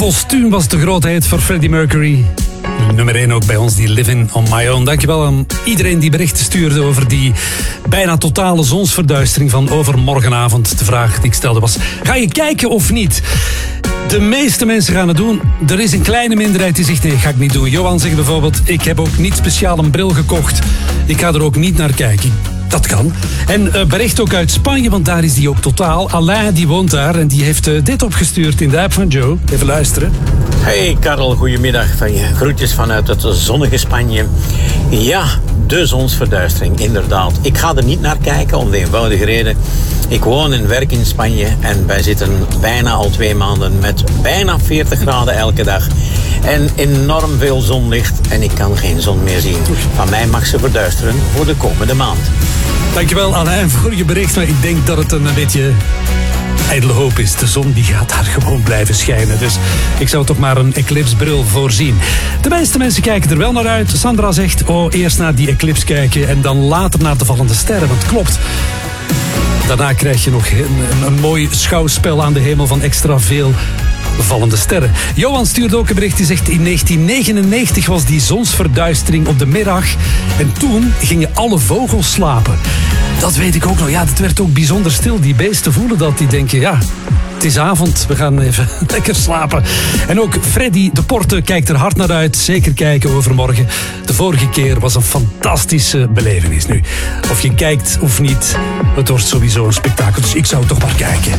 Postuum was de grootheid voor Freddie Mercury. Nummer 1 ook bij ons, die Living on My Own. Dankjewel aan iedereen die berichten stuurde over die bijna totale zonsverduistering van overmorgenavond. De vraag die ik stelde was, ga je kijken of niet? De meeste mensen gaan het doen. Er is een kleine minderheid die zegt, nee, ga ik niet doen. Johan zegt bijvoorbeeld, ik heb ook niet speciaal een bril gekocht. Ik ga er ook niet naar kijken. Dat kan. En bericht ook uit Spanje, want daar is die ook totaal. Alain, die woont daar en die heeft dit opgestuurd in de app van Joe. Even luisteren. Hey Karel, goedemiddag. Van je groetjes vanuit het zonnige Spanje. Ja, de zonsverduistering, inderdaad. Ik ga er niet naar kijken om de eenvoudige reden. Ik woon en werk in Spanje en wij zitten bijna al 2 maanden met bijna 40 graden elke dag. En enorm veel zonlicht en ik kan geen zon meer zien. Van mij mag ze verduisteren voor de komende maand. Dankjewel Alain voor je bericht, maar ik denk dat het een beetje ijdele hoop is. De zon die gaat daar gewoon blijven schijnen. Dus ik zou toch maar een eclipsebril voorzien. De meeste mensen kijken er wel naar uit. Sandra zegt, eerst naar die eclipse kijken en dan later naar de vallende sterren. Want klopt. Daarna krijg je nog een mooi schouwspel aan de hemel van extra veel vallende sterren. Johan stuurde ook een bericht die zegt, in 1999 was die zonsverduistering op de middag en toen gingen alle vogels slapen. Dat weet ik ook nog. Ja, het werd ook bijzonder stil. Die beesten voelen dat. Die denken, ja, het is avond. We gaan even lekker slapen. En ook Freddy de Porte kijkt er hard naar uit. Zeker kijken overmorgen. De vorige keer was een fantastische belevenis. Nu, of je kijkt of niet, het wordt sowieso een spektakel. Dus ik zou toch maar kijken.